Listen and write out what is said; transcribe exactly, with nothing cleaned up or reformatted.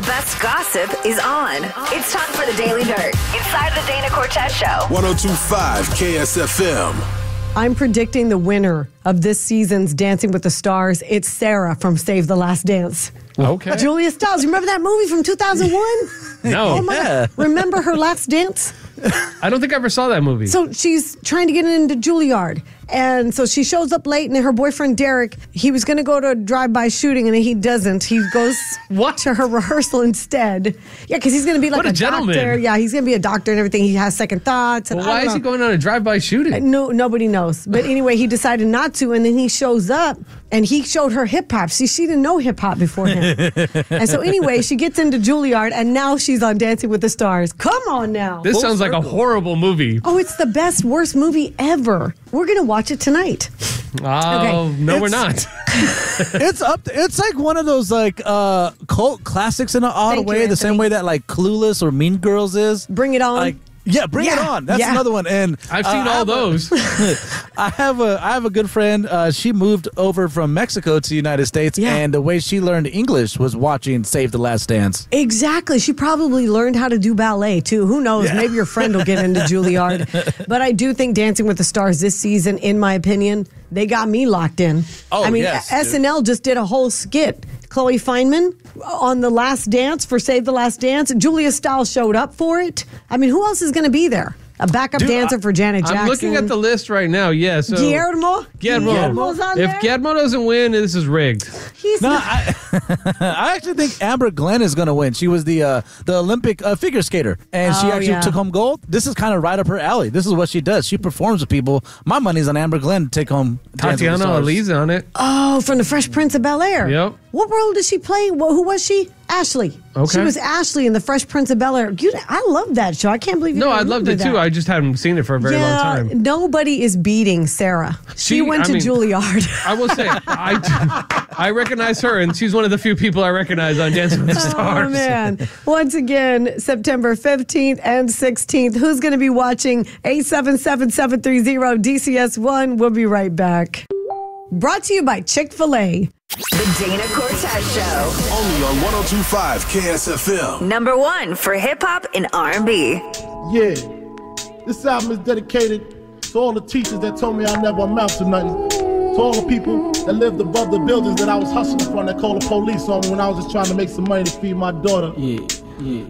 best gossip is on. It's time for the Daily Dirt inside the Dana Cortez Show. one oh two point five K S F M. I'm predicting the winner of this season's Dancing with the Stars. It's Sarah from Save the Last Dance. Okay. Julia Stiles. Remember that movie from two thousand one? No. Oh my Yeah. God. Remember her Last Dance? I don't think I ever saw that movie. So she's trying to get into Juilliard. And so she shows up late, and her boyfriend, Derek, he was going to go to a drive-by shooting, and he doesn't. He goes What? to her rehearsal instead. Yeah, because he's going to be like What a a, gentleman. doctor. Yeah, he's going to be a doctor and everything. He has second thoughts. And Well, I why don't is he know. going on a drive-by shooting? No, nobody knows. But anyway, he decided not to, and then he shows up, and he showed her hip-hop. See, she didn't know hip-hop beforehand. And so anyway, she gets into Juilliard, and now she's on Dancing with the Stars. Come on now. This sounds like a horrible movie. Oh, it's the best, worst movie ever. We're going to watch it tonight. Oh, Okay. no, we're not. It's up. To, it's like one of those like uh, cult classics in an odd Thank you, way, the same Anthony. way that like Clueless or Mean Girls is. Bring it on. Like, yeah, bring it Yeah, on. That's yeah. another one. And I've uh, seen I all have a- those. I have a I have a good friend. Uh, she moved over from Mexico to the United States, Yeah. and the way she learned English was watching Save the Last Dance. Exactly. She probably learned how to do ballet, too. Who knows? Maybe your friend will get into Juilliard. But I do think Dancing with the Stars this season, in my opinion, they got me locked in. Oh, I mean, yes, S N L just did a whole skit. Chloe Fineman on The Last Dance for Save the Last Dance. Julia Stiles showed up for it. I mean, who else is going to be there? A backup Dude, dancer for Janet Jackson. I'm looking at the list right now. Yeah, so Guillermo? Guillermo. Guillermo's on If there? Guillermo doesn't win, this is rigged. He's No, not. I, I actually think Amber Glenn is going to win. She was the uh, the Olympic uh, figure skater, and she Oh, actually yeah. took home gold. This is kind of right up her alley. This is what she does. She performs with people. My money's on Amber Glenn to take home Dancing with the Tatiana Stars. Ali's on it. Oh, from The Fresh Prince of Bel-Air. Yep. What role did she play? Wh- Who was she? Ashley. Okay. She was Ashley in The Fresh Prince of Bel-Air. You, I love that show. I can't believe you No, don't I loved remember it too. that. I just haven't seen it for a very yeah, long time. Nobody is beating Sarah. She, She- went I to mean- Juilliard. I will say, I, I recognize her, and she's one of the few people I recognize on Dancing with the Stars. Oh, man. Once again, September fifteenth and sixteenth. Who's going to be watching? eight seven seven, seven three zero, D C S one. We'll be right back. Brought to you by Chick-fil-A. The Dana Cortez Show. Only on one oh two point five K S F M. Number one for hip hop and R and B. Yeah, this album is dedicated to all the teachers that told me I never amount to nothing. To all the people that lived above the buildings that I was hustling from that called the police on me when I was just trying to make some money to feed my daughter. Yeah, yeah.